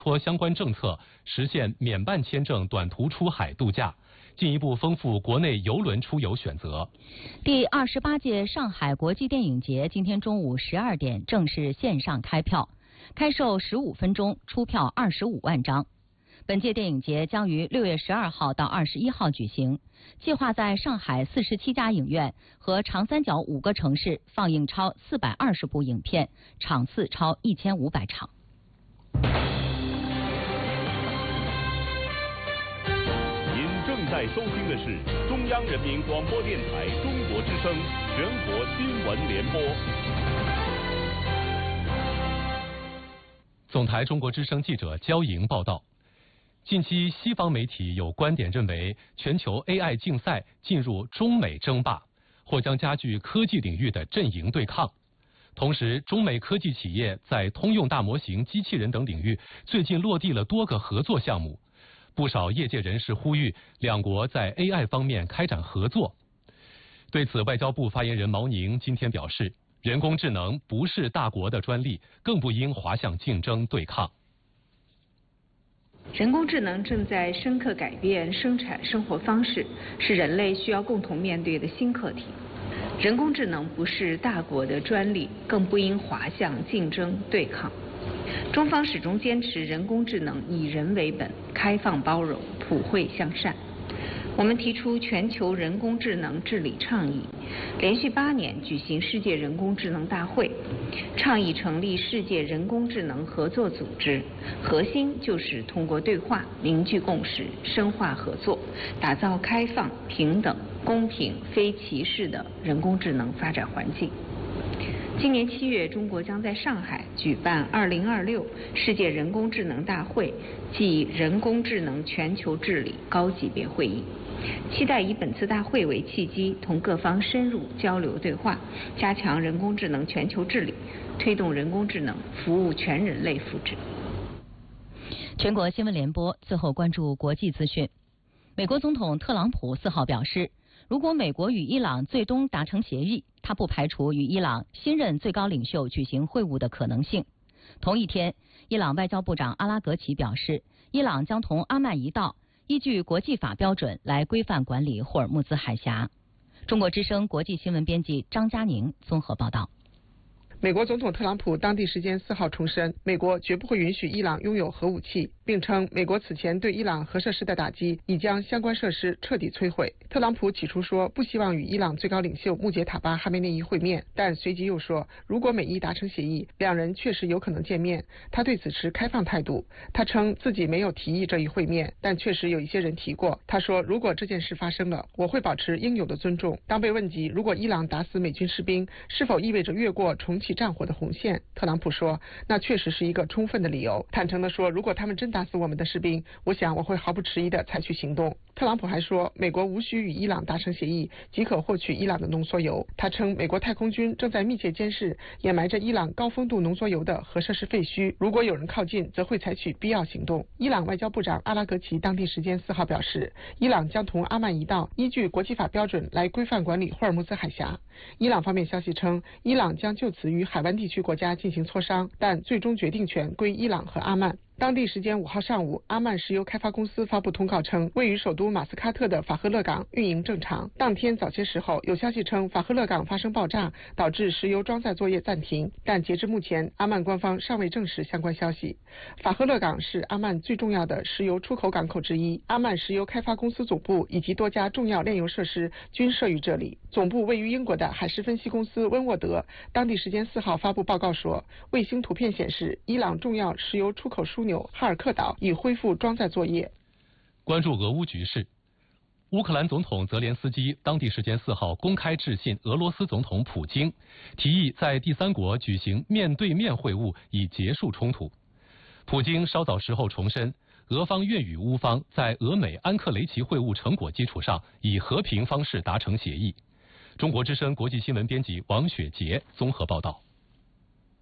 拖相关政策，实现免办签证短途出海度假，进一步丰富国内邮轮出游选择。 第28届上海国际电影节今天中午12点正式线上开票，开售15分钟，出票25万张。本届电影节将于6月12号到21号举行，计划在上海47家影院和长三角5个城市放映超420部影片，场次超1500场。 您正在收听的是中央人民广播电台中国之声全国新闻联播。 总台中国之声记者焦莹报道。近期，西方媒体有观点认为，全球 AI 竞赛进入中美争霸，或将加剧科技领域的阵营对抗。同时，中美科技企业在通用大模型、机器人等领域最近落地了多个合作项目。不少业界人士呼吁两国在 AI 方面开展合作。对此，外交部发言人毛宁今天表示，人工智能不是大国的专利，更不应滑向竞争对抗。 人工智能正在深刻改变生产生活方式，是人类需要共同面对的新课题。人工智能不是大国的专利，更不应滑向竞争对抗。中方始终坚持人工智能以人为本，开放包容，普惠向善。我们提出全球人工智能治理倡议，连续8年举行世界人工智能大会，倡议成立世界人工智能合作组织，核心就是通过对话凝聚共识，深化合作，打造开放、平等、公平、非歧视的人工智能发展环境。今年7月，中国将在上海举办2026世界人工智能大会暨人工智能全球治理高级别会议，期待以本次大会为契机，同各方深入交流对话，加强人工智能全球治理，推动人工智能服务全人类福祉。 全国新闻联播最后关注国际资讯。美国总统特朗普4号表示，如果美国与伊朗最终达成协议，他不排除与伊朗新任最高领袖举行会晤的可能性。同一天，伊朗外交部长阿拉格齐表示，伊朗将同阿曼一道依据国际法标准来规范管理霍尔木兹海峡。中国之声国际新闻编辑张佳宁综合报道。 美国总统特朗普当地时间4号重申，美国绝不会允许伊朗拥有核武器，并称美国此前对伊朗核设施的打击已将相关设施彻底摧毁。特朗普起初说不希望与伊朗最高领袖穆杰塔巴哈梅内伊会面，但随即又说，如果美伊达成协议，两人确实有可能见面。他对此持开放态度。他称自己没有提议这一会面，但确实有一些人提过。他说，如果这件事发生了，我会保持应有的尊重。当被问及如果伊朗打死美军士兵，是否意味着越过重启战火的红线，特朗普说，那确实是一个充分的理由。坦诚地说，如果他们真打死我们的士兵，我想我会毫不迟疑地采取行动。特朗普还说，美国无需与伊朗达成协议即可获取伊朗的浓缩铀。他称，美国太空军正在密切监视掩埋着伊朗高丰度浓缩铀的核设施废墟，如果有人靠近，则会采取必要行动。伊朗外交部长阿拉格齐当地时间4号表示，伊朗将同阿曼一道依据国际法标准来规范管理霍尔木兹海峡。伊朗方面消息称，伊朗将就此与海湾地区国家进行磋商，但最终决定权归伊朗和阿曼。当地时间5号上午，阿曼石油开发公司发布通告称，位于首都马斯喀特的法赫勒港运营正常。当天早些时候，有消息称法赫勒港发生爆炸，导致石油装载作业暂停，但截至目前，阿曼官方尚未证实相关消息。法赫勒港是阿曼最重要的石油出口港口之一，阿曼石油开发公司总部以及多家重要炼油设施均设于这里。总部位于英国的海事分析公司温沃德当地时间4号发布报告说，卫星图片显示，伊朗重要石油出口枢纽哈尔克岛已恢复装载作业。 关注俄乌局势，乌克兰总统泽连斯基当地时间4号公开致信俄罗斯总统普京，提议在第三国举行面对面会晤以结束冲突。普京稍早时候重申，俄方愿与乌方在俄美安克雷奇会晤成果基础上，以和平方式达成协议。中国之声国际新闻编辑王雪杰综合报道。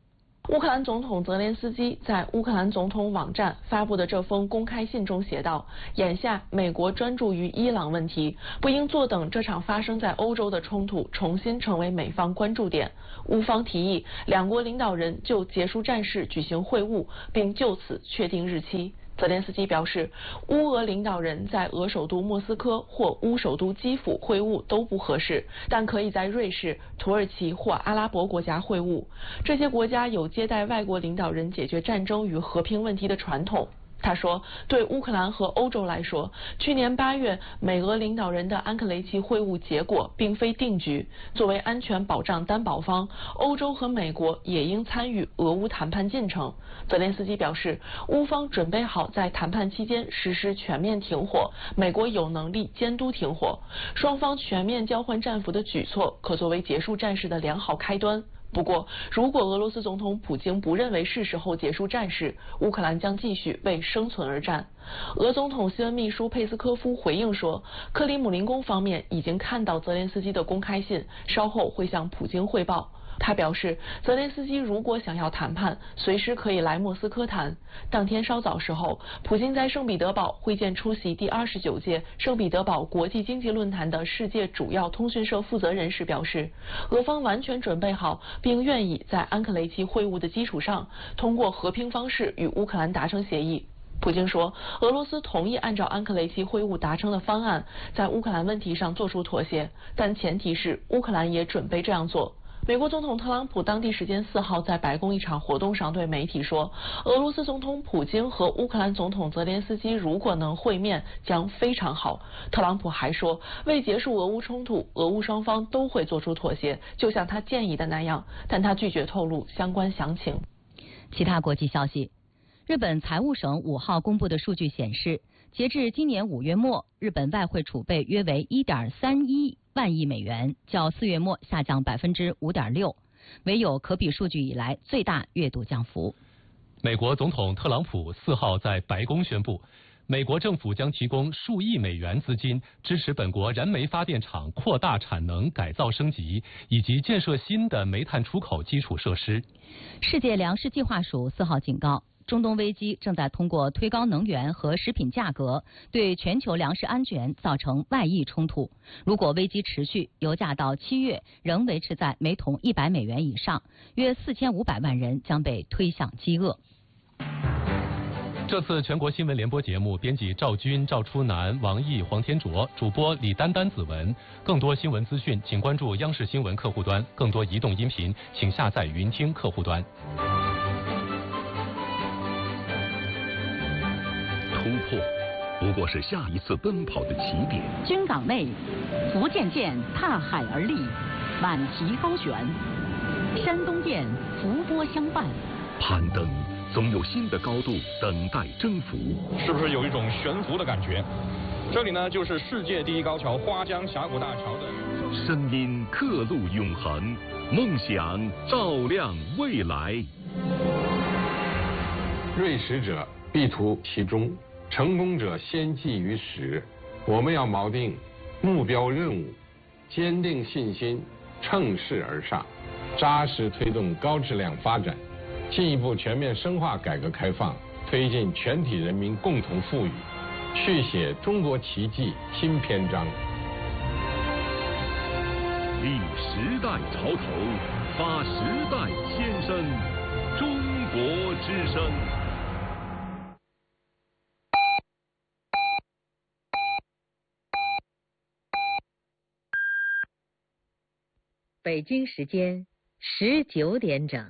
乌克兰总统泽连斯基在乌克兰总统网站发布的这封公开信中写道：眼下美国专注于伊朗问题，不应坐等这场发生在欧洲的冲突重新成为美方关注点。乌方提议两国领导人就结束战事举行会晤，并就此确定日期。泽连斯基表示，乌俄领导人在俄首都莫斯科或乌首都基辅会晤都不合适，但可以在瑞士、土耳其或阿拉伯国家会晤。这些国家有接待外国领导人解决战争与和平问题的传统。他说，对乌克兰和欧洲来说，去年8月美俄领导人的安克雷奇会晤结果并非定局。作为安全保障担保方，欧洲和美国也应参与俄乌谈判进程。泽连斯基表示，乌方准备好在谈判期间实施全面停火，美国有能力监督停火。双方全面交换战俘的举措可作为结束战事的良好开端。不过，如果俄罗斯总统普京不认为是时候结束战事，乌克兰将继续为生存而战。俄总统新闻秘书佩斯科夫回应说，克里姆林宫方面已经看到泽连斯基的公开信，稍后会向普京汇报。他表示，泽连斯基如果想要谈判，随时可以来莫斯科谈。当天稍早时候，普京在圣彼得堡会见出席第29届圣彼得堡国际经济论坛的世界主要通讯社负责人时表示，俄方完全准备好，并愿意在安克雷奇会晤的基础上，通过和平方式与乌克兰达成协议。普京说，俄罗斯同意按照安克雷奇会晤达成的方案，在乌克兰问题上做出妥协，但前提是乌克兰也准备这样做。美国总统特朗普当地时间4号在白宫一场活动上对媒体说，俄罗斯总统普京和乌克兰总统泽连斯基如果能会面，将非常好。特朗普还说，为结束俄乌冲突，俄乌双方都会做出妥协，就像他建议的那样，但他拒绝透露相关详情。 其他国际消息，日本财务省5号公布的数据显示，截至今年5月末，日本外汇储备约为1.31万亿美元，较4月末下降5.6%，为有可比数据以来最大月度降幅。 美国总统特朗普4号在白宫宣布，美国政府将提供数亿美元资金，支持本国燃煤发电厂扩大产能、改造升级，以及建设新的煤炭出口基础设施。 世界粮食计划署4号警告，中东危机正在通过推高能源和食品价格，对全球粮食安全造成外溢冲突。如果危机持续，油价到7月仍维持在每桶100美元以上，约4500万人将被推向饥饿。 这次全国新闻联播节目，编辑赵军、赵初南、王毅、黄天卓，主播李丹丹、子文。更多新闻资讯，请关注央视新闻客户端；更多移动音频，请下载云听客户端。 突破不过是下一次奔跑的起点。 军港内，福建舰踏海而立，挽旗高悬；山东舰浮波相伴。 攀登总有新的高度等待征服， 是不是有一种悬浮的感觉？这里呢，就是世界第一高桥花江峡谷大桥的声音刻录永恒，梦想照亮未来。 锐实者必图其中，成功者先记于始。我们要锚定目标任务，坚定信心，乘势而上，扎实推动高质量发展，进一步全面深化改革开放，推进全体人民共同富裕，续写中国奇迹新篇章。 立时代潮头，发时代先声，中国之声。 北京时间19点整。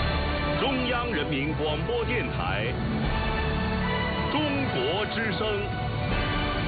中央人民广播电台，中国之声。